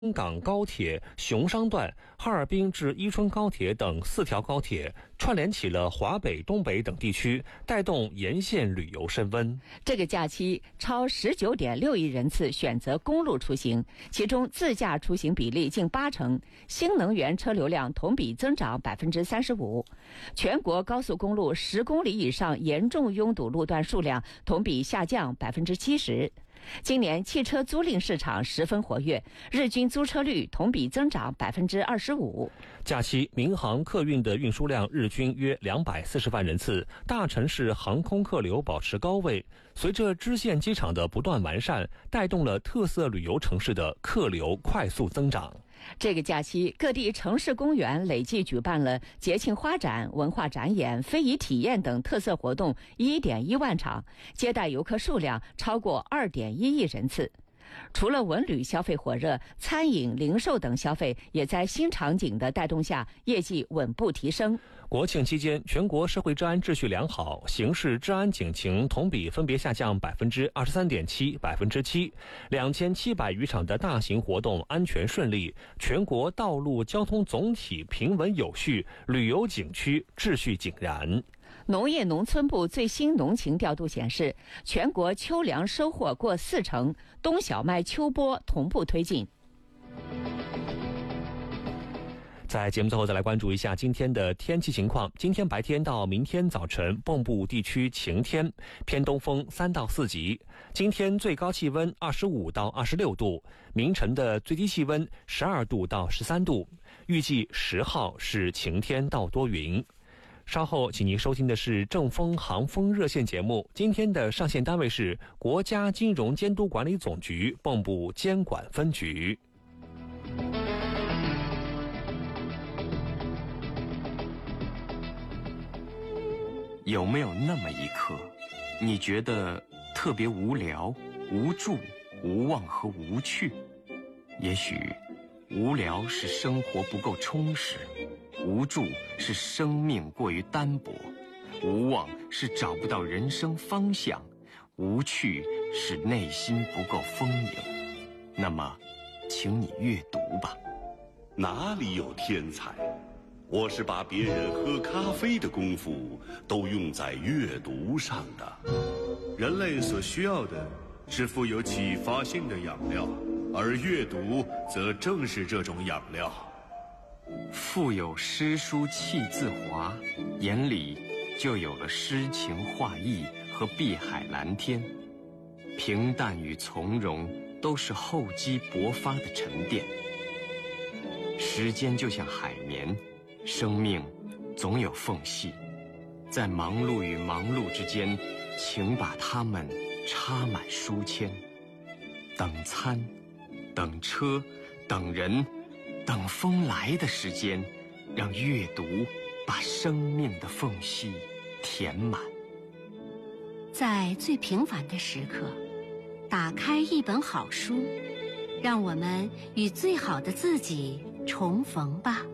港高铁熊商段、哈尔滨至伊春高铁等4条高铁，串联起了华北、东北等地区，带动沿线旅游升温。 这个假期，超19.6亿人次选择公路出行，其中自驾出行比例近80%，新能源车流量同比增长35%。全国高速公路10公里以上严重拥堵路段数量同比下降70%。今年汽车租赁市场十分活跃，日均租车率同比增长25%。 假期民航客运的运输量日均约240万人次，大城市航空客流保持高位。随着支线机场的不断完善，带动了特色旅游城市的客流快速增长。 这个假期，各地城市公园累计举办了节庆花展、文化展演、非遗体验等特色活动1.1万场，接待游客数量超过2.1亿人次。除了文旅消费火热，餐饮、零售等消费也在新场景的带动下，业绩稳步提升。 国庆期间，全国社会治安秩序良好，刑事治安警情同比分别下降23.7%、7%，2700余场的大型活动安全顺利，全国道路交通总体平稳有序，旅游景区秩序井然。 农业农村部最新农情调度显示，全国秋粮收获过40%，冬小麦秋播同步推进。 在节目最后再来关注一下今天的天气情况。今天白天到明天早晨，蚌埠地区晴天，偏东风3到4级。今天最高气温25到26度，明晨的最低气温12度到13度。预计10号是晴天到多云。稍后请您收听的是正风航风热线节目，今天的上线单位是国家金融监督管理总局蚌埠监管分局。 有没有那么一刻，你觉得特别无聊、无助、无望和无趣？也许无聊是生活不够充实，无助是生命过于单薄，无望是找不到人生方向，无趣是内心不够丰盈。那么请你阅读吧。 哪里有天才？我是把别人喝咖啡的功夫都用在阅读上的。 人类所需要的是富有启发性的养料，而阅读则正是这种养料。 腹有诗书气自华，眼里就有了诗情画意和碧海蓝天。平淡与从容都是厚积薄发的沉淀。时间就像海绵，生命总有缝隙，在忙碌与忙碌之间，请把它们插满书签。等餐，等车，等人，等风来的时间，让阅读把生命的缝隙填满。 在最平凡的时刻，打开一本好书，让我们与最好的自己重逢吧。